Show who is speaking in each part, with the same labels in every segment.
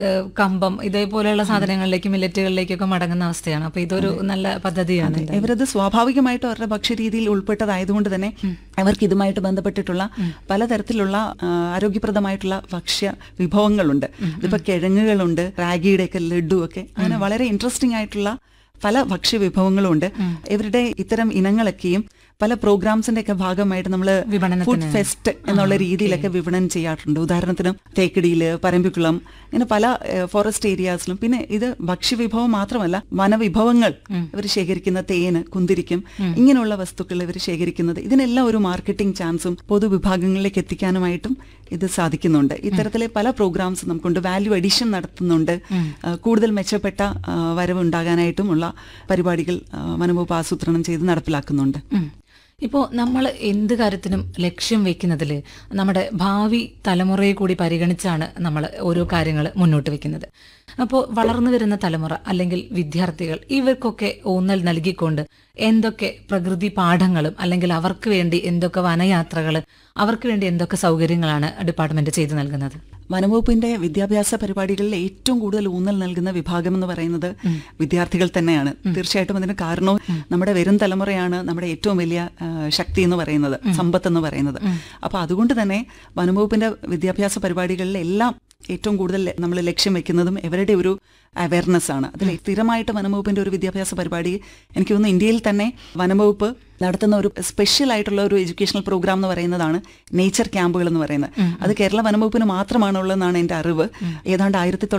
Speaker 1: കമ്പം ഇതേപോലെയുള്ള സാധനങ്ങളിലേക്കും മില്ലറ്റുകളിലേക്കൊക്കെ മടങ്ങുന്ന അവസ്ഥയാണ്. അപ്പൊ ഇതൊരു നല്ല പദ്ധതിയാണ്.
Speaker 2: ഇവരത് സ്വാഭാവികമായിട്ടും അവരുടെ ഭക്ഷ്യരീതിയിൽ ഉൾപ്പെട്ടതായതുകൊണ്ട് തന്നെ അവർക്ക് ഇതുമായിട്ട് ബന്ധപ്പെട്ടിട്ടുള്ള പലതരത്തിലുള്ള ആരോഗ്യപ്രദമായിട്ടുള്ള ഭക്ഷ്യ വിഭവങ്ങളുണ്ട്. ഇതിപ്പോ കിഴങ്ങുകളുണ്ട്, റാഗിയുടെയൊക്കെ ലഡു ഒക്കെ, അങ്ങനെ വളരെ ഇൻട്രസ്റ്റിംഗ് ആയിട്ടുള്ള പല ഭക്ഷ്യവിഭവങ്ങളുണ്ട്. ഇവരുടെ ഇത്തരം ഇനങ്ങളൊക്കെയും പല പ്രോഗ്രാംസിന്റെ ഒക്കെ ഭാഗമായിട്ട് നമ്മൾ ഫുഡ് ഫെസ്റ്റ് എന്നുള്ള രീതിയിലൊക്കെ വിപണനം ചെയ്യാറുണ്ട്. ഉദാഹരണത്തിന് തേക്കടിയില്, പരമ്പിക്കുളം, ഇങ്ങനെ പല ഫോറസ്റ്റ് ഏരിയാസിലും. പിന്നെ ഇത് ഭക്ഷ്യവിഭവം മാത്രമല്ല, വനവിഭവങ്ങൾ ഇവർ ശേഖരിക്കുന്ന തേന്, കുന്തിരിക്കം, ഇങ്ങനെയുള്ള വസ്തുക്കൾ ഇവർ ശേഖരിക്കുന്നത്, ഇതിനെല്ലാം ഒരു മാർക്കറ്റിംഗ് ചാൻസും പൊതുവിഭാഗങ്ങളിലേക്ക് എത്തിക്കാനുമായിട്ടും ഇത് സാധിക്കുന്നുണ്ട്. ഇത്തരത്തിലെ പല പ്രോഗ്രാംസ് നമുക്കുണ്ട്. വാല്യൂ അഡീഷൻ നടത്തുന്നുണ്ട്. കൂടുതൽ മെച്ചപ്പെട്ട വരവ് ഉണ്ടാകാനായിട്ടുമുള്ള പരിപാടികൾ വനംവകുപ്പ് ആസൂത്രണം ചെയ്ത് നടപ്പിലാക്കുന്നുണ്ട്.
Speaker 1: ഇപ്പോൾ നമ്മൾ എന്ത് കാര്യത്തിനും ലക്ഷ്യം വെക്കുന്നതിൽ നമ്മുടെ ഭാവി തലമുറയെ കൂടി പരിഗണിച്ചാണ് നമ്മൾ ഓരോ കാര്യങ്ങൾ മുന്നോട്ട് വെക്കുന്നത്. അപ്പോൾ വളർന്നു വരുന്ന തലമുറ അല്ലെങ്കിൽ വിദ്യാർത്ഥികൾ ഇവർക്കൊക്കെ ഊന്നൽ നൽകിക്കൊണ്ട് എന്തൊക്കെ പ്രകൃതി പാഠങ്ങളും അല്ലെങ്കിൽ അവർക്ക് വേണ്ടി എന്തൊക്കെ വനയാത്രകൾ, അവർക്ക് വേണ്ടി എന്തൊക്കെ സൗകര്യങ്ങളാണ് ഡിപ്പാർട്ട്മെന്റ് ചെയ്തു നൽകുന്നത്?
Speaker 2: വനംവകുപ്പിന്റെ വിദ്യാഭ്യാസ പരിപാടികളിൽ ഏറ്റവും കൂടുതൽ ഊന്നൽ നൽകുന്ന വിഭാഗം എന്ന് പറയുന്നത് വിദ്യാർത്ഥികൾ തന്നെയാണ്. തീർച്ചയായിട്ടും അതിന് കാരണവും നമ്മുടെ വരും തലമുറയാണ് നമ്മുടെ ഏറ്റവും വലിയ ശക്തി എന്ന് പറയുന്നത്, സമ്പത്ത് എന്ന് പറയുന്നത്. അപ്പൊ അതുകൊണ്ട് തന്നെ വനംവകുപ്പിന്റെ വിദ്യാഭ്യാസ പരിപാടികളിൽ എല്ലാം ഏറ്റവും കൂടുതൽ നമ്മൾ ലക്ഷ്യം വെക്കുന്നതും ഇവരുടെ ഒരു അവയർനെസ് ആണ്. അതിൽ സ്ഥിരമായിട്ട് വനംവകുപ്പിന്റെ ഒരു വിദ്യാഭ്യാസ പരിപാടി എനിക്ക് തോന്നുന്നു ഇന്ത്യയിൽ തന്നെ വനംവകുപ്പ് നടത്തുന്ന ഒരു സ്പെഷ്യൽ ആയിട്ടുള്ള ഒരു എഡ്യൂക്കേഷണൽ പ്രോഗ്രാം എന്ന് പറയുന്നതാണ് നേച്ചർ ക്യാമ്പുകൾ എന്ന് പറയുന്നത്. അത് കേരള വനംവകുപ്പിന് മാത്രമാണുള്ളതെന്നാണ് എൻ്റെ അറിവ്. ഏതാണ്ട്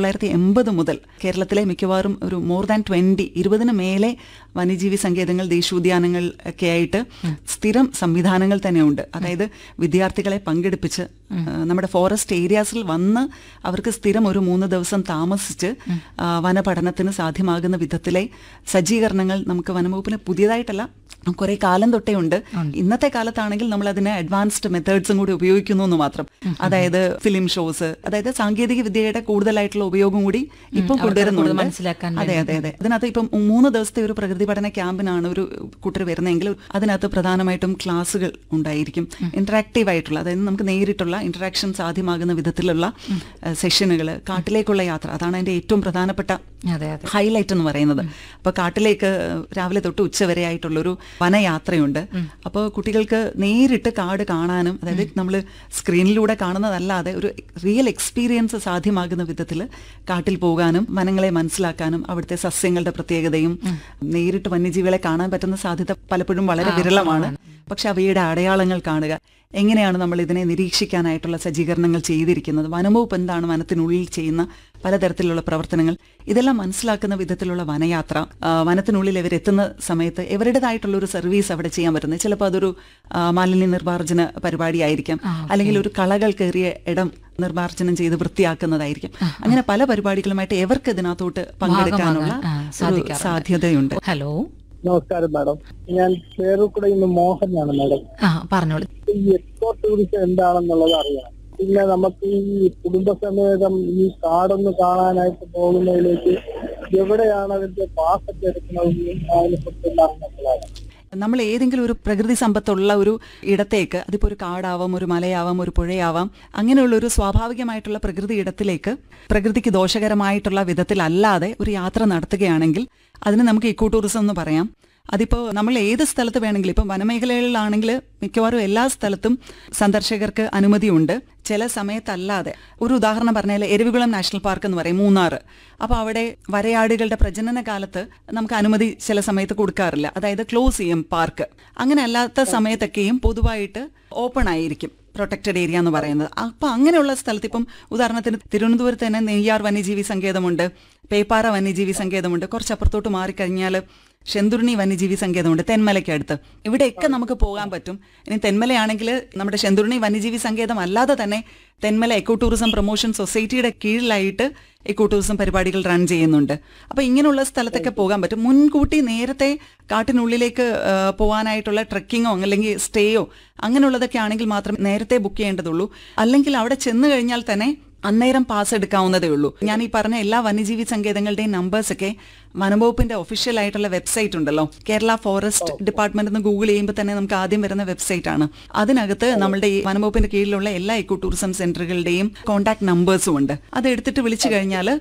Speaker 2: 1980 മുതൽ കേരളത്തിലെ മിക്കവാറും ഒരു മോർ ദാൻ 20 മേലെ വന്യജീവി സങ്കേതങ്ങൾ, ദേശീയോദ്യാനങ്ങൾ ഒക്കെ ആയിട്ട് സ്ഥിരം സംവിധാനങ്ങൾ തന്നെയുണ്ട്. അതായത് വിദ്യാർത്ഥികളെ പങ്കെടുപ്പിച്ച് നമ്മുടെ ഫോറസ്റ്റ് ഏരിയാസിൽ വന്ന് അവർക്ക് സ്ഥിരം ഒരു 3 ദിവസം താമസിച്ച് വനപഠനത്തിന് സാധ്യമാകുന്ന വിധത്തിലെ സജ്ജീകരണങ്ങൾ നമുക്ക് വനംവകുപ്പിന് പുതിയതായിട്ടല്ല, കുറെ കാലം തൊട്ടേ ഉണ്ട്. ഇന്നത്തെ കാലത്താണെങ്കിൽ നമ്മൾ അതിന് അഡ്വാൻസ്ഡ് മെത്തേഡ്സും കൂടി ഉപയോഗിക്കുന്നു എന്ന് മാത്രം. അതായത് ഫിലിം ഷോസ്, അതായത് സാങ്കേതിക വിദ്യയുടെ കൂടുതലായിട്ടുള്ള ഉപയോഗം കൂടി ഇപ്പം കൊണ്ടുവരുന്നുണ്ട്. അതെ അതെ അതെ അതിനകത്ത് ഇപ്പം 3 ദിവസത്തെ ഒരു പ്രകൃതി പഠന ക്യാമ്പിനാണ് ഒരു കൂട്ടർ വരുന്നതെങ്കിൽ അതിനകത്ത് പ്രധാനമായിട്ടും ക്ലാസ്സുകൾ ഉണ്ടായിരിക്കും. ഇന്ററാക്റ്റീവ് ആയിട്ടുള്ള, അതായത് നമുക്ക് നേരിട്ടുള്ള ഇന്ററാക്ഷൻ സാധ്യമാകുന്ന വിധത്തിലുള്ള സെഷനുകൾ, കാട്ടിലേക്കുള്ള യാത്ര, അതാണ് അതിന്റെ ഏറ്റവും പ്രധാനപ്പെട്ട ഹൈലൈറ്റ് എന്ന് പറയുന്നത്. അപ്പൊ കാട്ടിലേക്ക് രാവിലെ തൊട്ട് ഉച്ചവരെ ആയിട്ടുള്ളൊരു വനയാത്രയുണ്ട്. അപ്പോൾ കുട്ടികൾക്ക് നേരിട്ട് കാട് കാണാനും, അതായത് നമ്മൾ സ്ക്രീനിലൂടെ കാണുന്നതല്ലാതെ ഒരു റിയൽ എക്സ്പീരിയൻസ് സാധ്യമാകുന്ന വിധത്തിൽ കാട്ടിൽ പോകാനും വനങ്ങളെ മനസ്സിലാക്കാനും അവിടുത്തെ സസ്യങ്ങളുടെ പ്രത്യേകതയും നേരിട്ട് വന്യജീവികളെ കാണാൻ പറ്റുന്ന സാധ്യത പലപ്പോഴും വളരെ വിരളമാണ്. പക്ഷെ അവയുടെ അടയാളങ്ങൾ കാണുക, എങ്ങനെയാണ് നമ്മൾ ഇതിനെ നിരീക്ഷിക്കാനായിട്ടുള്ള സജ്ജീകരണങ്ങൾ ചെയ്തിരിക്കുന്നത്, വനംവകുപ്പ് എന്താണ് വനത്തിനുള്ളിൽ ചെയ്യുന്ന പലതരത്തിലുള്ള പ്രവർത്തനങ്ങൾ, ഇതെല്ലാം മനസ്സിലാക്കുന്ന വിധത്തിലുള്ള വനയാത്ര, വനത്തിനുള്ളിൽ ഇവരെത്തുന്ന സമയത്ത് ഇവരുടേതായിട്ടുള്ള ഒരു സർവീസ് അവിടെ ചെയ്യാൻ പറ്റുന്നത്. ചിലപ്പോൾ അതൊരു മാലിന്യ നിർമ്മാർജ്ജന പരിപാടിയായിരിക്കാം, അല്ലെങ്കിൽ ഒരു കളകൾ കയറിയ ഇടം നിർമ്മാർജ്ജനം ചെയ്ത് വൃത്തിയാക്കുന്നതായിരിക്കും. അങ്ങനെ പല പരിപാടികളുമായിട്ട് ഇവർക്ക് ഇതിനകത്തോട്ട് പങ്കെടുക്കാനുള്ള സാധ്യതയുണ്ട്.
Speaker 1: ഹലോ,
Speaker 3: നമസ്കാരം മാഡം. ഞാൻ പേരൂർക്കുടയിൽ നിന്ന് മോഹനാണ് മാഡം.
Speaker 1: പറഞ്ഞോളൂ.
Speaker 3: ഈ എക്കോ ടൂറിസം എന്താണെന്നുള്ളത് അറിയാം. പിന്നെ നമുക്ക് ഈ കുടുംബസമേതം ഈ കാടൊന്ന് കാണാനായിട്ട് പോകുന്നതിലേക്ക് എവിടെയാണ് അതിന്റെ പാസൊക്കെ എടുക്കണമെന്നും അതിനെക്കുറിച്ചുള്ള മനസ്സിലാക്കാം.
Speaker 2: നമ്മൾ ഏതെങ്കിലും ഒരു പ്രകൃതി സമ്പത്തുള്ള ഒരു ഇടത്തേക്ക്, അതിപ്പോൾ ഒരു കാടാവാം, ഒരു മലയാവാം, ഒരു പുഴയാവാം, അങ്ങനെയുള്ള ഒരു സ്വാഭാവികമായിട്ടുള്ള പ്രകൃതി ഇടത്തിലേക്ക് പ്രകൃതിക്ക് ദോഷകരമായിട്ടുള്ള വിധത്തിലല്ലാതെ ഒരു യാത്ര നടത്തുകയാണെങ്കിൽ അതിന് നമുക്ക് ഇക്കോ ടൂറിസം എന്ന് പറയാം. അതിപ്പോൾ നമ്മൾ ഏത് സ്ഥലത്ത് വേണമെങ്കിലും, ഇപ്പം വനമേഖലകളിലാണെങ്കിൽ മിക്കവാറും എല്ലാ സ്ഥലത്തും സന്ദർശകർക്ക് അനുമതിയുണ്ട്. ചില സമയത്തല്ലാതെ, ഒരു ഉദാഹരണം പറഞ്ഞാൽ എരവികുളം നാഷണൽ പാർക്ക് എന്ന് പറയും, മൂന്നാർ. അപ്പോൾ അവിടെ വരയാടുകളുടെ പ്രജനന കാലത്ത് നമുക്ക് അനുമതി ചില സമയത്ത് കൊടുക്കാറില്ല, അതായത് ക്ലോസ് ചെയ്യും പാർക്ക്. അങ്ങനെ അല്ലാത്ത സമയത്തൊക്കെയും പൊതുവായിട്ട് ഓപ്പൺ ആയിരിക്കും പ്രൊട്ടക്റ്റഡ് ഏരിയ എന്ന് പറയുന്നത്. അപ്പം അങ്ങനെയുള്ള സ്ഥലത്ത്, ഇപ്പം ഉദാഹരണത്തിന് തിരുവനന്തപുരത്ത് തന്നെ നെയ്യാർ വന്യജീവി സങ്കേതമുണ്ട്, പേപ്പാറ വന്യജീവി സങ്കേതമുണ്ട്, കുറച്ചപ്പുറത്തോട്ട് മാറിക്കഴിഞ്ഞാൽ ശെന്തുരുണി വന്യജീവി സങ്കേതമുണ്ട് തെന്മലയ്ക്ക് അടുത്ത്. ഇവിടെയൊക്കെ നമുക്ക് പോകാൻ പറ്റും. ഇനി തെന്മലയാണെങ്കിൽ നമ്മുടെ ശെന്തുരുണി വന്യജീവി സങ്കേതം അല്ലാതെ തന്നെ തെന്മല എക്കോ ടൂറിസം പ്രൊമോഷൻ സൊസൈറ്റിയുടെ കീഴിലായിട്ട് എക്കോ ടൂറിസം പരിപാടികൾ റൺ ചെയ്യുന്നുണ്ട്. അപ്പോൾ ഇങ്ങനെയുള്ള സ്ഥലത്തൊക്കെ പോകാൻ പറ്റും. മുൻകൂട്ടി നേരത്തെ കാട്ടിനുള്ളിലേക്ക് പോകാനായിട്ടുള്ള ട്രെക്കിങ്ങോ അല്ലെങ്കിൽ സ്റ്റേയോ അങ്ങനെയുള്ളതൊക്കെ ആണെങ്കിൽ മാത്രമേ നേരത്തെ ബുക്ക് ചെയ്യേണ്ടതുള്ളൂ. അല്ലെങ്കിൽ അവിടെ ചെന്ന് കഴിഞ്ഞാൽ തന്നെ അന്നേരം പാസ് എടുക്കാവുന്നതേ ഉള്ളൂ. ഞാൻ ഈ പറഞ്ഞ എല്ലാ വന്യജീവി സങ്കേതങ്ങളുടെയും നമ്പേഴ്സ് ഒക്കെ വനംവകുപ്പിന്റെ ഒഫീഷ്യൽ ആയിട്ടുള്ള വെബ്സൈറ്റ് ഉണ്ടല്ലോ, കേരള ഫോറസ്റ്റ് ഡിപ്പാർട്ട്മെന്റ് എന്ന് ഗൂഗിൾ ചെയ്യുമ്പോൾ തന്നെ നമുക്ക് ആദ്യം വരുന്ന വെബ്സൈറ്റ് ആണ്. അതിനകത്ത് നമ്മുടെ ഈ വനംവകുപ്പിന്റെ കീഴിലുള്ള എല്ലാ ഇക്കോ ടൂറിസം സെന്ററുകളുടെയും കോൺടാക്ട് നമ്പേഴ്സും ഉണ്ട്. അത് എടുത്തിട്ട് വിളിച്ചു കഴിഞ്ഞാൽ